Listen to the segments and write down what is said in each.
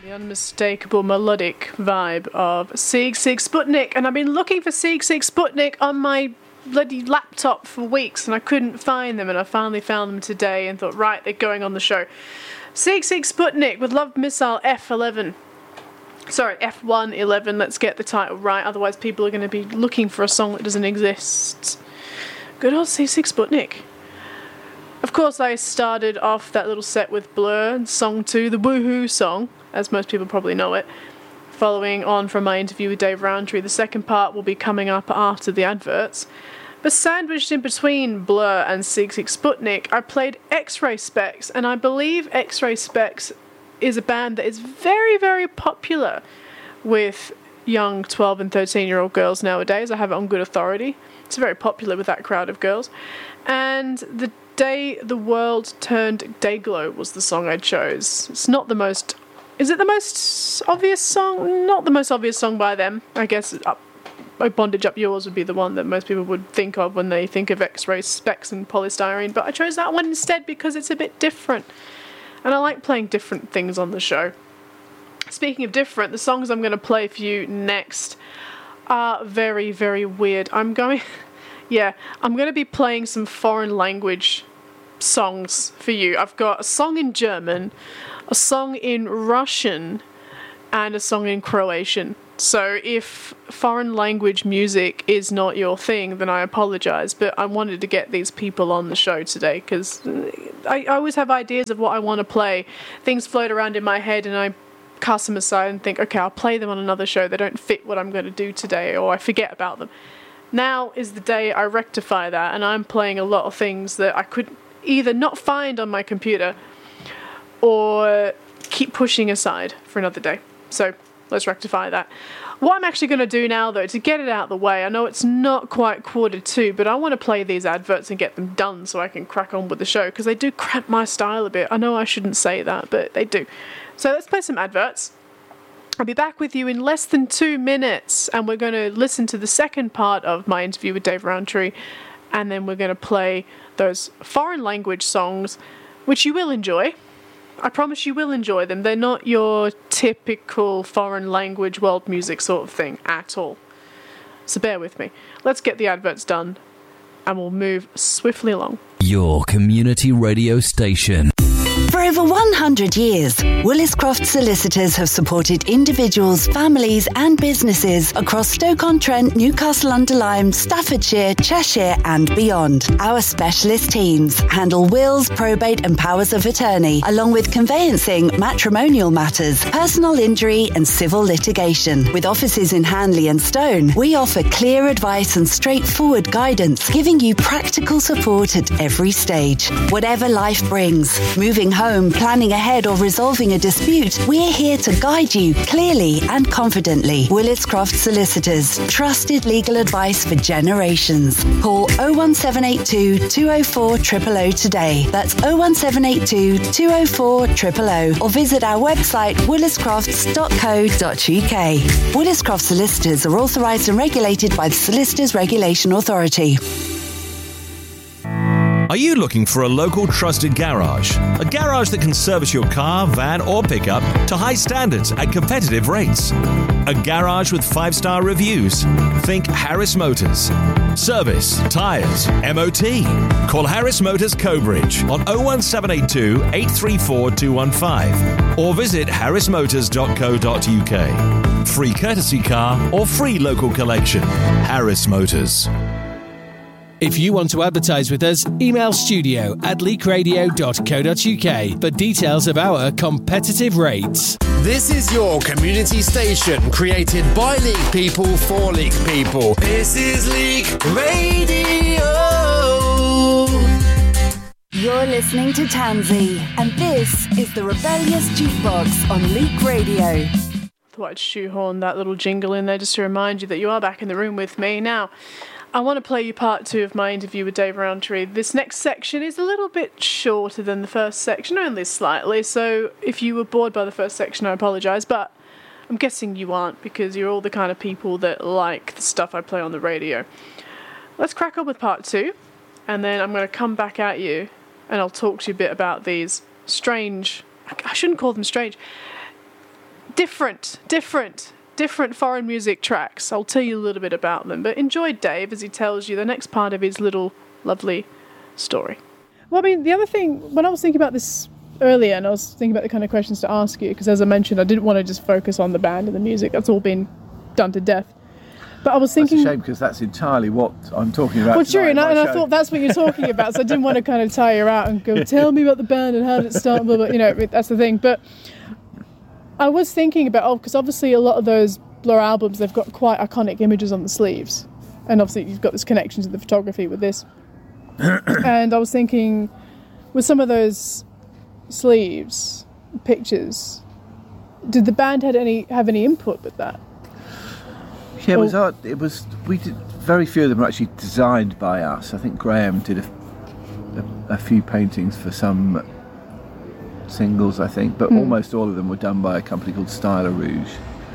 The unmistakable melodic vibe of Sigue Sigue Sputnik, and I've been looking for Sigue Sigue Sputnik on my bloody laptop for weeks and I couldn't find them, and I finally found them today and thought, right, they're going on the show. Sigue Sigue Sputnik with Love Missile F11. Sorry, F111, let's get the title right, otherwise people are going to be looking for a song that doesn't exist. Good old Sigue Sigue Sputnik. Of course, I started off that little set with Blur, song 2, the Woohoo song, as most people probably know it. Following on from my interview with Dave Rowntree, the second part will be coming up after the adverts. But sandwiched in between Blur and Sigue Sigue Sputnik, I played X-Ray Spex, and I believe X-Ray Spex is a band that is very, very popular with young 12 and 13-year-old girls nowadays. I have it on good authority. It's very popular with that crowd of girls. And The Day the World Turned Dayglow was the song I chose. It's not the most... Is it the most obvious song? Not the most obvious song by them. I guess Bondage Up Yours would be the one that most people would think of when they think of X-Ray Spex and Polystyrene, but I chose that one instead because it's a bit different. And I like playing different things on the show. Speaking of different, the songs I'm going to play for you next are very, very weird. I'm going to be playing some foreign language songs for you. I've got a song in German, a song in Russian, and a song in Croatian. So if foreign language music is not your thing, then I apologise, but I wanted to get these people on the show today because I always have ideas of what I want to play. Things float around in my head and I cast them aside and think, okay, I'll play them on another show. They don't fit what I'm going to do today, or I forget about them. Now is the day I rectify that, and I'm playing a lot of things that I could either not find on my computer or keep pushing aside for another day. So let's rectify that. What I'm actually going to do now, though, to get it out of the way, I know it's not quite 1:45, but I want to play these adverts and get them done so I can crack on with the show, because they do cramp my style a bit. I know I shouldn't say that, but they do. So let's play some adverts. I'll be back with you in less than 2 minutes, and we're going to listen to the second part of my interview with Dave Rowntree, and then we're going to play those foreign language songs, which you will enjoy. I promise you will enjoy them. They're not your typical foreign language world music sort of thing at all. So bear with me. Let's get the adverts done, and we'll move swiftly along. Your community radio station. For over 100 years, Willis Croft Solicitors have supported individuals, families and businesses across Stoke-on-Trent, Newcastle-under-Lyme, Staffordshire, Cheshire and beyond. Our specialist teams handle wills, probate and powers of attorney, along with conveyancing, matrimonial matters, personal injury and civil litigation. With offices in Hanley and Stone, we offer clear advice and straightforward guidance, giving you practical support at every stage. Whatever life brings, moving home, planning ahead or resolving a dispute, we're here to guide you clearly and confidently. Willis Croft Solicitors, trusted legal advice for generations. Call 01782 204 000 today. That's 01782 204 000, or visit our website williscrofts.co.uk. Willis Croft Solicitors are authorised and regulated by the Solicitors Regulation Authority. Are you looking for a local trusted garage? A garage that can service your car, van or pickup to high standards at competitive rates. A garage with 5-star reviews. Think Harris Motors. Service, tyres, MOT. Call Harris Motors Cobridge on 01782 834 215 or visit harrismotors.co.uk. Free courtesy car or free local collection. Harris Motors. If you want to advertise with us, email studio@leakradio.co.uk for details of our competitive rates. This is your community station, created by Leak people for Leak people. This is Leak Radio. You're listening to Tansy, and this is the Rebellious Jukebox on Leak Radio. Thought I'd shoehorn that little jingle in there just to remind you that you are back in the room with me. Now, I want to play you part 2 of my interview with Dave Rowntree. This next section is a little bit shorter than the first section, only slightly, so if you were bored by the first section, I apologise, but I'm guessing you aren't, because you're all the kind of people that like the stuff I play on the radio. Let's crack on with part 2, and then I'm going to come back at you, and I'll talk to you a bit about these strange... I shouldn't call them strange. different foreign music tracks. I'll tell you a little bit about them. But enjoy Dave as he tells you the next part of his little lovely story. Well, I mean, the other thing, when I was thinking about this earlier, and I was thinking about the kind of questions to ask you, because as I mentioned, I didn't want to just focus on the band and the music. That's all been done to death. But I was thinking... That's a shame, because that's entirely what I'm talking about. Well, true, and I thought that's what you're talking about, so I didn't want to kind of tie you out and go, tell me about the band and how did it start, blah, blah, you know, that's the thing. But I was thinking about, because obviously a lot of those Blur albums, they've got quite iconic images on the sleeves. And obviously you've got this connection to the photography with this. And I was thinking, with some of those sleeves, pictures, did the band have any input with that? Yeah, it was. We did very few of them were actually designed by us. I think Graham did a few paintings for some singles, I think, but almost all of them were done by a company called Styler Rouge.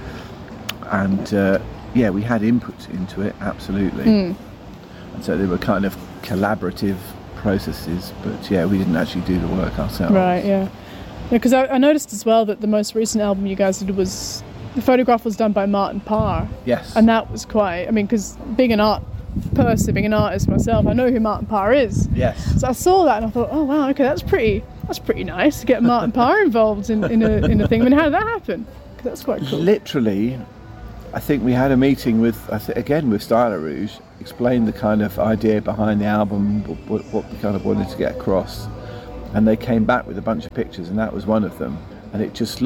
And yeah, we had input into it, absolutely. And so they were kind of collaborative processes, but yeah, we didn't actually do the work ourselves. Right, yeah. Because I noticed as well that the most recent album you guys did was, the photograph was done by Martin Parr. Yes. And that was quite, I mean, because being an artist myself, I know who Martin Parr is. Yes. So I saw that and I thought, oh wow, okay, that's pretty nice to get Martin Parr involved in a thing. I mean, how did that happen? 'Cause that's quite cool. Literally, I think we had a meeting with Styler Rouge, explained the kind of idea behind the album, what we kind of wanted to get across, and they came back with a bunch of pictures, and that was one of them. And it just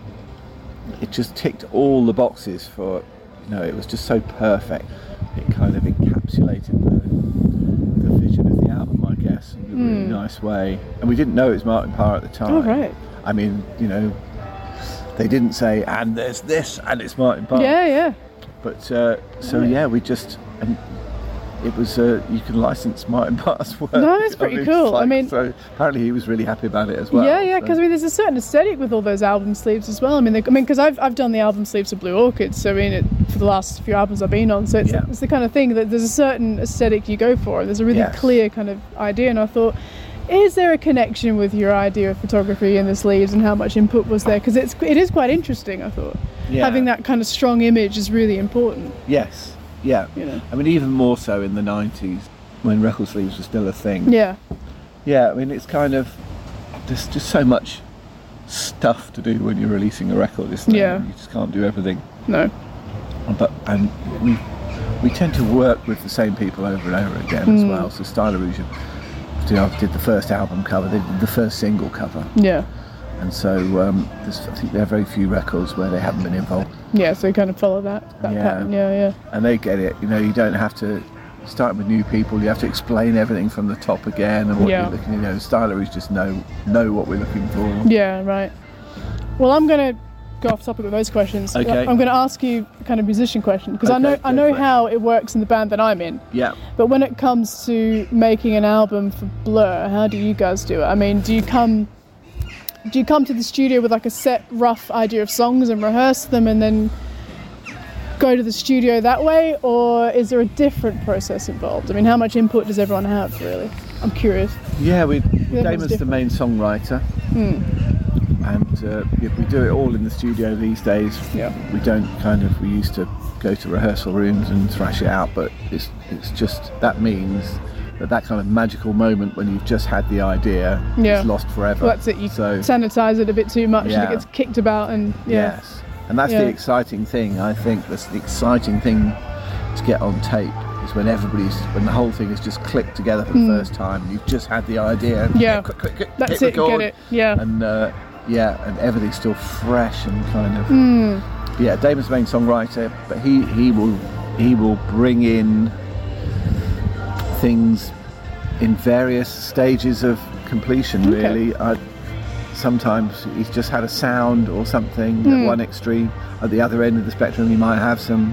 ticked all the boxes for, you know, it was just so perfect. It kind of encapsulated the vision of the album, I guess, in a really nice way. And we didn't know it was Martin Parr at the time. Oh, right. I mean, you know, they didn't say, and there's this, and it's Martin Parr. Yeah, yeah. But, yeah, we just... And it was, you can license Martin Parr's work. No, that's pretty cool. I mean... So apparently he was really happy about it as well. Yeah, because I mean, there's a certain aesthetic with all those album sleeves as well. I mean, because I've done the album sleeves of Blue Orchid, so I mean, for the last few albums I've been on, so it's the kind of thing that there's a certain aesthetic you go for. There's a really clear kind of idea, and I thought, is there a connection with your idea of photography in the sleeves and how much input was there? Because it is quite interesting, I thought. Yeah. Having that kind of strong image is really important. Yes, yeah. You know? I mean, even more so in the 90s, when record sleeves were still a thing. Yeah. Yeah, I mean, it's kind of, there's just so much stuff to do when you're releasing a record, isn't there? Yeah. You just can't do everything. No. And we tend to work with the same people over and over again as well. So Styler Rouge did the first album cover, they did the first single cover. Yeah. And so I think there are very few records where they haven't been involved. Yeah, so you kind of follow that pattern. Yeah. And they get it. You know, you don't have to start with new people. You have to explain everything from the top again and what you're looking. You know, Styler Rouge just know what we're looking for. Yeah, right. Well, I'm going to go off topic with those questions. Okay. I'm going to ask you a kind of musician question because I know how it works in the band that I'm in. Yeah. But when it comes to making an album for Blur, how do you guys do it? I mean, do you come to the studio with like a set rough idea of songs and rehearse them and then go to the studio that way, or is there a different process involved? I mean, how much input does everyone have, really? I'm curious. Yeah, Damon's the main songwriter. And we do it all in the studio these days. Yeah. We used to go to rehearsal rooms and thrash it out, but it's just, that means that kind of magical moment when you've just had the idea is lost forever. Well, that's it. You sanitize it a bit too much and it gets kicked about. And yes. And that's the exciting thing. I think that's the exciting thing to get on tape is when the whole thing is just clicked together for the first time. You've just had the idea. And quick, that's it. Get it. Yeah. And and everything's still fresh and kind of. Yeah, Damon's the main songwriter, but he will bring in things in various stages of completion. Really, sometimes he's just had a sound or something at one extreme. At the other end of the spectrum, he might have some,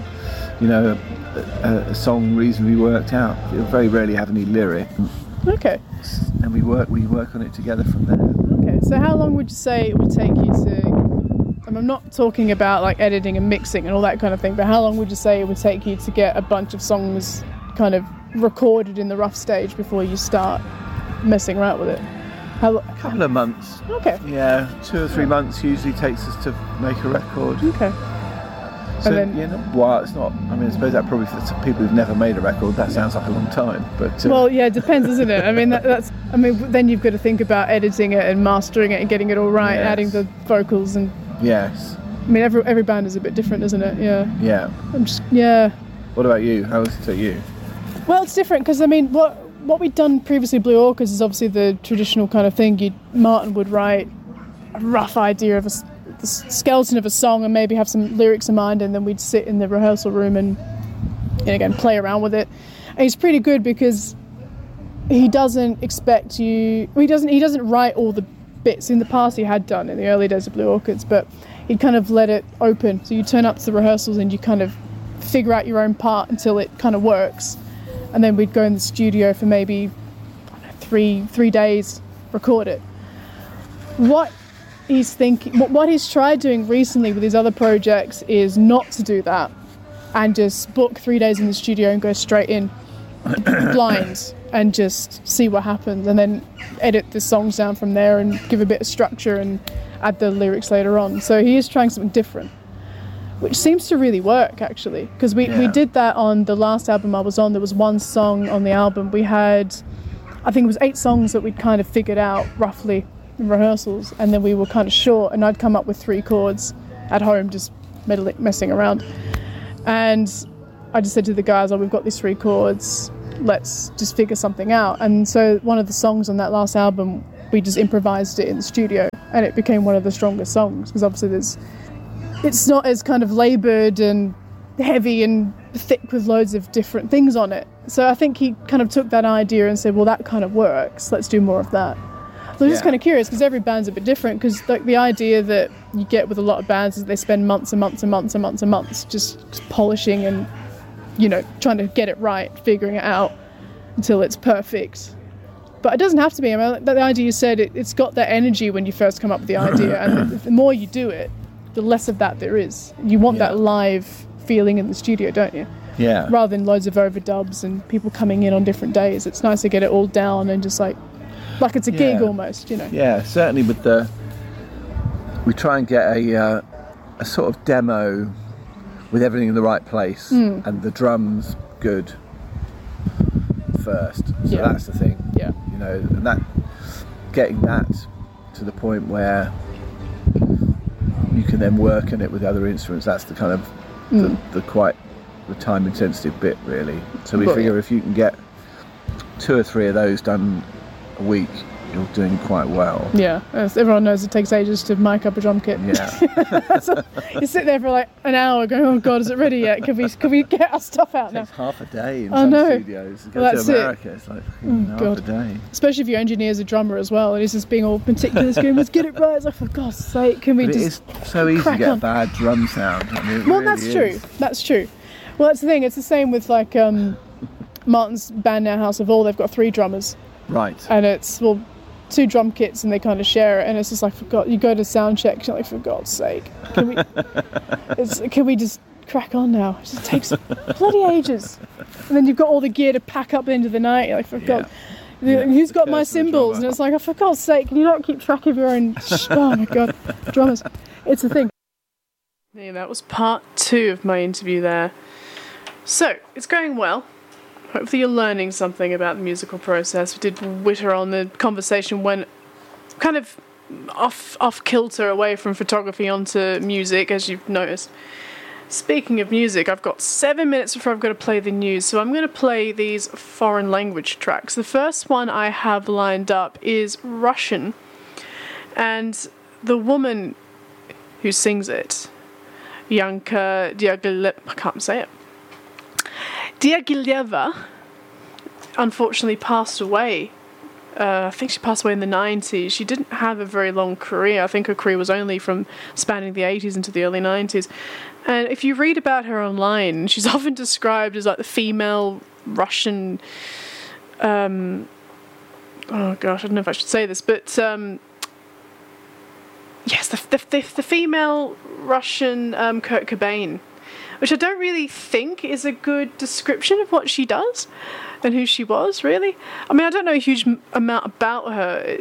a song reasonably worked out. He'll very rarely have any lyric. Okay. And we work on it together from there. Okay. So how long would you say it would take you to? I'm not talking about like editing and mixing and all that kind of thing, but how long would you say it would take you to get a bunch of songs kind of recorded in the rough stage before you start messing around with it? How? A couple of months. Okay. Yeah, 2 or 3 months usually takes us to make a record. Okay. So, And then, well, it's not. I mean, I suppose that probably for some people who've never made a record, that sounds like a long time. But well, yeah, it depends, doesn't it? I mean, that's. I mean, then you've got to think about editing it and mastering it and getting it all right, Yes. adding the vocals and. yes, I mean, every band is a bit different, isn't it? Yeah. yeah. Yeah. What about you? How was it to you? Well, it's different because I mean, what we'd done previously, Blue Orchids, is obviously the traditional kind of thing. Martin would write a rough idea of the skeleton of a song and maybe have some lyrics in mind, and then we'd sit in the rehearsal room and again play around with it. And he's pretty good because he doesn't expect you. He doesn't write all the bits. In the past, he had done in the early days of Blue Orchids, but he'd kind of let it open. So you turn up to the rehearsals and you kind of figure out your own part until it kind of works, and then we'd go in the studio for maybe 3 days, record it. What he's tried doing recently with his other projects is not to do that and just book 3 days in the studio and go straight in blind and just see what happens, and then edit the songs down from there and give a bit of structure and add the lyrics later on. So he is trying something different, which seems to really work, actually, because we did that on the last album I was on. There was one song on the album. We had, I think it was 8 songs that we'd kind of figured out roughly in rehearsals, and then we were kind of short, and I'd come up with 3 chords at home just messing around, and I just said to the guys, we've got these 3 chords, let's just figure something out. And so one of the songs on that last album, we just improvised it in the studio, and it became one of the strongest songs, because obviously it's not as kind of laboured and heavy and thick with loads of different things on it. So I think he kind of took that idea and said, well, that kind of works, let's do more of that. So I'm just kind of curious, because every band's a bit different, because like the idea that you get with a lot of bands is they spend months and months and months and months and months just polishing and, trying to get it right, figuring it out until it's perfect. But it doesn't have to be. I mean, the idea you said, it's got that energy when you first come up with the idea, and the more you do it, the less of that there is. You want that live feeling in the studio, don't you? Yeah. Rather than loads of overdubs and people coming in on different days. It's nice to get it all down and just like it's a gig almost, Yeah, certainly we try and get a sort of demo with everything in the right place and the drums good first. So that's the thing. Yeah. And that getting that to the point where you can then work on it with other instruments, that's the kind of the time intensive bit, really. So we figure if you can get 2 or 3 of those done a week, you're doing quite well. Yeah, as everyone knows, it takes ages to mic up a drum kit. Yeah. So you sit there for like an hour going, oh God, is it ready yet? Can we get our stuff out now? It takes half a day in some studios. Go to America, it's like half a day. Especially if your engineer's a drummer as well, and he's just being all meticulous, going, let's get it right. It's like, for God's sake, can we just It is so easy to get a bad drum sound. I mean, well, really that's is. true. That's true. Well, that's the thing. It's the same with like Martin's band now, House of All. They've got 3 drummers. Right. And it's 2 drum kits, and they kind of share it, and it's just like, you go to sound check, you're like, for God's sake, can we just crack on now? It just takes bloody ages, and then you've got all the gear to pack up into the night. You're like, for God, who's got my cymbals? And it's like, oh, for God's sake, can you not keep track of your own? Oh my God, drummers, it's a thing. Yeah, that was part 2 of my interview there. So it's going well. Hopefully you're learning something about the musical process. We did witter on, the conversation went kind of off kilter away from photography onto music, as you've noticed. Speaking of music, I've got 7 minutes before I've got to play the news, so I'm going to play these foreign language tracks. The first one I have lined up is Russian, and the woman who sings it, Yanka Diaghilev, I can't say it. Diaghilev unfortunately passed away. I think she passed away in the 90s. She didn't have a very long career. I think her career was only from spanning the 80s into the early 90s. And if you read about her online, she's often described as like the female Russian... oh gosh, I don't know if I should say this, but... yes, the female Russian Kurt Cobain, which I don't really think is a good description of what she does and who she was, really. I mean, I don't know a huge amount about her.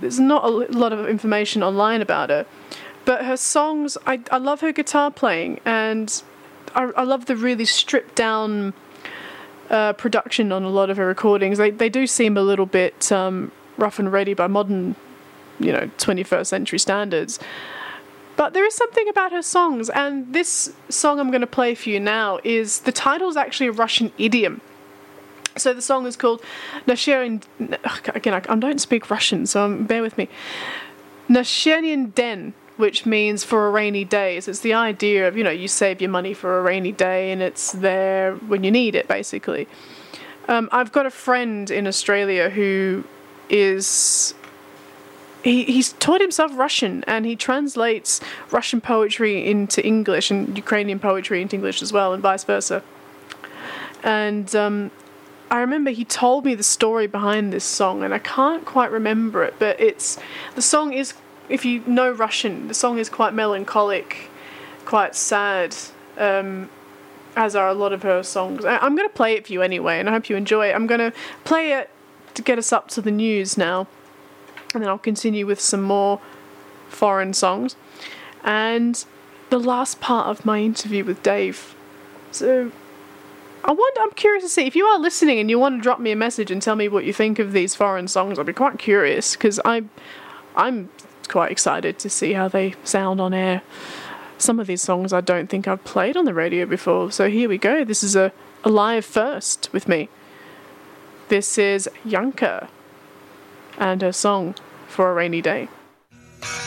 there's not a lot of information online about her. But her songs, I love her guitar playing, and I love the really stripped down production on a lot of her recordings. They do seem a little bit rough and ready by modern, 21st century standards. But there is something about her songs, and this song I'm going to play for you now the title's actually a Russian idiom. So the song is called Again, I don't speak Russian, so bear with me. Nashernin Den, which means for a rainy day. So it's the idea of, you save your money for a rainy day and it's there when you need it, basically. I've got a friend in Australia who is... He's taught himself Russian, and he translates Russian poetry into English and Ukrainian poetry into English as well, and vice versa. And I remember he told me the story behind this song, and I can't quite remember it, but the song is, if you know Russian, the song is quite melancholic, quite sad, as are a lot of her songs. I'm going to play it for you anyway, and I hope you enjoy it. I'm going to play it to get us up to the news now, and then I'll continue with some more foreign songs and the last part of my interview with Dave. So I'm curious to see if you are listening and you want to drop me a message and tell me what you think of these foreign songs. I'll be quite curious, because I'm quite excited to see how they sound on air. Some of these songs I don't think I've played on the radio before. So here we go. This is a live first with me. This is Yanka and her song For a Rainy Day.